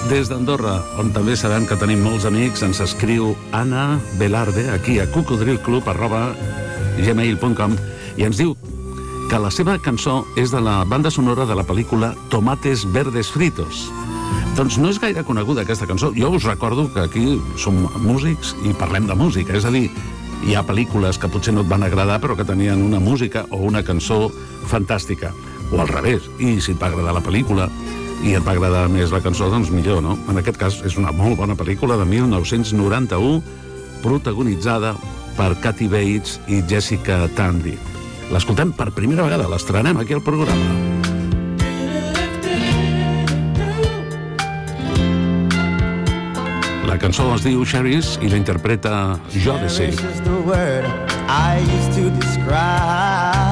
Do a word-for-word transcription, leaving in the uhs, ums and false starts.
Des d'Andorra, on també sabem que tenim molts amics, ens escriu Anna Velarde, aquí a cocodrilclub arroba gmail punt com, i ens diu que la seva cançó és de la banda sonora de la pel·lícula Tomates Verdes Fritos. Doncs no és gaire coneguda aquesta cançó. Jo us recordo que aquí som músics i parlem de música, és a dir, hi ha pel·lícules que potser no et van agradar però que tenien una música o una cançó fantàstica, o al revés, i si et va agradar la pel·lícula i et va agradar més la cançó, doncs millor, no? En aquest cas és una molt bona pel·lícula de mil nou-cents noranta-u, protagonitzada per Kathy Bates i Jessica Tandy. L'escoltem per primera vegada, l'estrenem aquí al programa. La cançó es diu Cherries i la interpreta Jodeci. I used to describe